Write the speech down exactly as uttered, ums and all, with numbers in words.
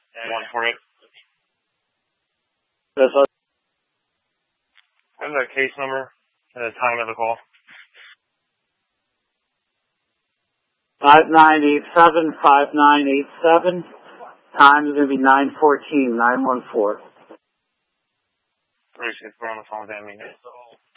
one forty-eight. Yes, sir. And the case number and the time of the call. five nine eight seven, five nine eight seven. Time is going to be nine fourteen, nine one four. Appreciate it. We're on the phone with Amy.